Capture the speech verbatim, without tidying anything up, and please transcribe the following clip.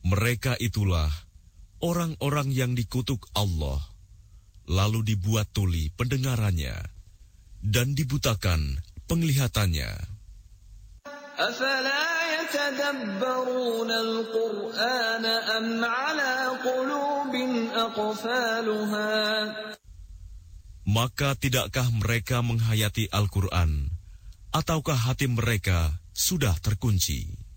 Mereka itulah orang-orang yang dikutuk Allah, lalu dibuat tuli pendengarannya dan dibutakan penglihatannya. أَفَلَا يَتَدَبَّرُونَ الْقُرْآنَ أَمْ عَلَى قُلُوبٍ أَقْفَالُهَا. Maka tidakkah mereka menghayati Al-Quran, ataukah hati mereka sudah terkunci?